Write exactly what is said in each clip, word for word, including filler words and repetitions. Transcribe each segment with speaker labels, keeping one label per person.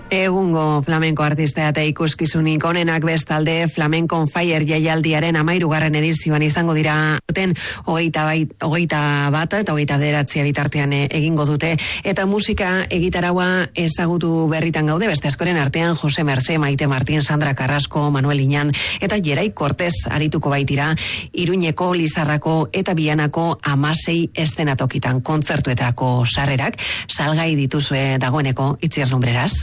Speaker 1: Egungo flamenko artista eta ikuskizunik onenak bestalde Flamenco on Fire jaialdiaren hamahirugarren edizioan izango dira duten hogeita, bait, hogeita bat eta hogeita bederatzia bitartean egingo dute eta musika egitaraua ezagutu berritan gaude beste askoren artean Jose Merce, Maite Martin, Sandra Carrasco, Manuel Iñan eta Jerai Cortez arituko baitira Iruñeko, Lizarrako eta Bianako hamasei eszenatokitan kontzertuetako sarrerak salgai dituzue dagoeneko Itziar Lumbreras.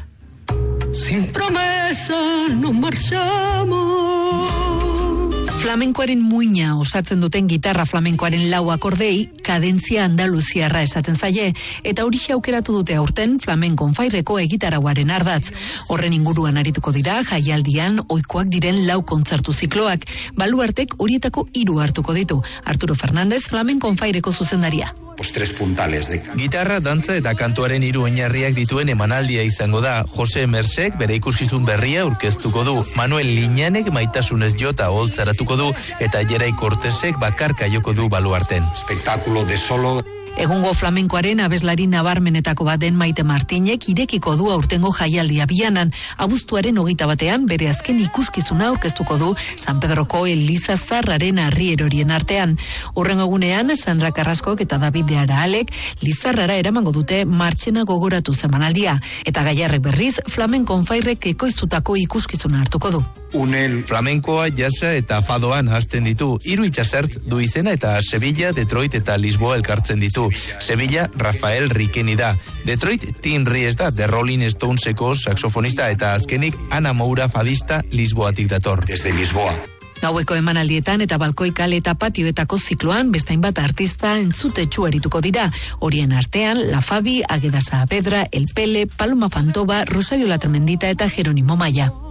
Speaker 2: Sin promesa nos marchamos.
Speaker 3: Flamenkoaren muina osatzen duten gitarra flamenkoaren lau akordei kadentzia andaluziarra esaten zaie eta hori aukeratu dute aurten Flamenco on Fireko egitarauaren ardatz. Horren inguruan arituko dira jaialdian ohikoak diren lau kontzertu zikloak. Baluartek horietako hiru hartuko ditu. Arturo Fernández, Flamenco on Fireko zuzendaria.
Speaker 4: Pues tres puntales de
Speaker 5: gitarra, dantza eta kantuaren hiru oinarriak dituen emanaldia izango da. Jose Mersek bere ikuskizun berria aurkeztuko du. Manuel Liñanek maitasunez jota holtzaratuko du eta Jerai Cortesek bakarka joko du baluarten.
Speaker 4: Espectáculo de solo.
Speaker 3: Egungo flamenkoaren abeslari nabarmenetako bat den Maite Martinek irekiko du aurtengo jaialdia Bianan. Abuztuaren hogeita batean bere azken ikuskizuna aurkeztuko du San Pedroko Eliza Zarraren arrierorien artean. Horrengo egunean Sandra Carrascok eta David de Araalek Lizarrara eramango dute martxena gogoratu zemanaldia. Eta Gaiarrek berriz Flamenco on Firek ekoiztutako ikuskizuna hartuko du.
Speaker 5: Unel flamenkoa, jasa eta fadoan hasten ditu. Hiru itxasertz du izena eta Sevilla, Detroit eta Lisboa elkartzen ditu. Sevilla, Rafael Riqueni da. Detroit, Tim Ries da, The Rolling Stoneseko saxofonista eta azkenik Ana Moura fadista Lisboatik dator.
Speaker 4: Desde Lisboa.
Speaker 3: Gaueko emanaldietan eta balkoi kale eta patioetako zikloan bestainbat artista entzutetsu arituko dira. Horien artean, La Fabi, Agueda Saavedra, El Pele, Paloma Fantova, Rosario La Tremendita eta Jerónimo Maya.